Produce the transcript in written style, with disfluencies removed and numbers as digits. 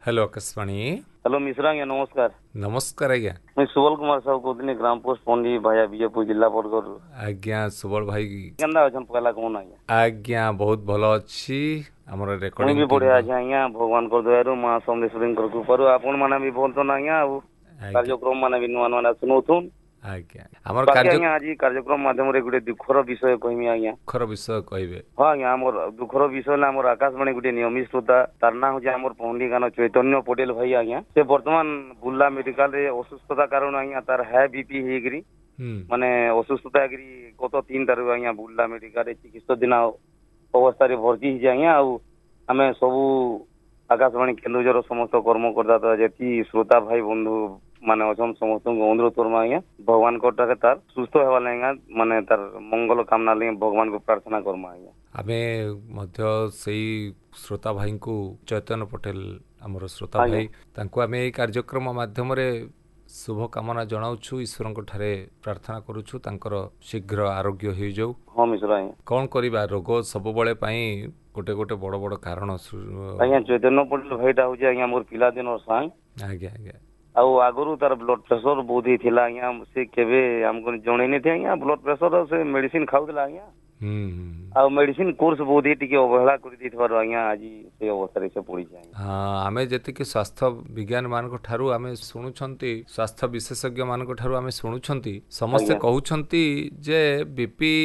Hello Akashvani. Hello Mishra आज्ञा नमस्कार। नमस्कार आज्ञा। मैं सुबल कुमार साहब कहते ग्राम पोस्ट पंडी भाया विजयपुर जिला बरगढ़। आज्ञा सुबल भाई केंदा अछन पहला कौन आज्ञा? आज्ञा बहुत भलो अछि। हमर मुई रिकॉर्डिंग भी टीम बढ़िया अछि आज्ञा भगवान को दयारु मां सोमेश्वरी को कृपारु आपण माने भी बोलतो ना आज्ञा अब आज्ञा कार्यक्रम माने भी नुआ नुआ सुनौथुन। आज्ञा हमर बाकी कार्य आज्ञा आज कार्यक्रम माध्यम रे गुटे दुखर विषय कहमी आज्ञा। खर विषय कहबे। हाँ आज्ञा हमर दुखर विषय ना हमर आकाशवाणी गुटे नियमित श्रोता तार ना हो हमर पहुंडी गाना चैतन्य पटेल भाई आज्ञा। से वर्तमान बुल्ला मेडिकल रे असुस्थता कारण आज्ञा तार हाई बीपी हेगरी माने असुस्थता हेगरी गत 3 तारिख आज्ञा बुल्ला मेडिकल रे चिकित्साधीन अवस्था रे भर्ती ही आज्ञा। आमे सबू आकाशवाणी केन्दुझर समस्त कर्मकर्ता जेती श्रोता भाई बंधु माने अछन समस्त को अनुरोध करमा आज्ञा भगवान को तार सुस्थ हेबा लेगा माने तार मंगल कामना ले भगवान को प्रार्थना करमा आज्ञा। आमे मध्य सेई श्रोता भाई को चैतन्य पटेल हमर श्रोता भाई तांको आमे ए कार्यक्रम माध्यम रे शुभ कामना जनाउछु ईश्वर ठारे प्रार्थना करूछु तांकर शीघ्र आरोग्य हो जाऊ। हाँ मिश्रा कौन करिबा रोग सब बळे पई गोटे गोटे बड़ बड़ कारण आज्ञा चैतन्य पटेल भाईटा हो आज्ञा मोर पिला दिन सांग आज्ञा आज्ञा आउ आगुरु तार ब्लड प्रेशर बहुत ही थिला आज्ञा से केबे हमको जणे नै थे आज्ञा ब्लड प्रेशर से मेडिसिन खाउतला आज्ञा। आ मेडिसिन कोर्स बहुत ही टिके अवहेला कर दिथबार आज्ञा आज से अवस्था रे से पड़ी जाय। हां आमे जति कि स्वास्थ्य विज्ञान मान को ठारू आमे सुनुछंती स्वास्थ्य विशेषज्ञ मान को ठारू आमे सुनुछंती समस्त कहउछंती जे बीपी